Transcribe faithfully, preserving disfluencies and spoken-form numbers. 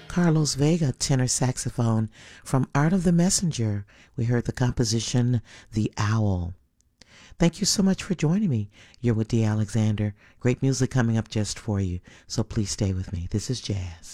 Carlos Vega, tenor saxophone. From Art of the Messenger, we heard the composition The Owl. Thank you so much for joining me. You're with Dee Alexander. Great music coming up just for you, so please stay with me. This is Jazz.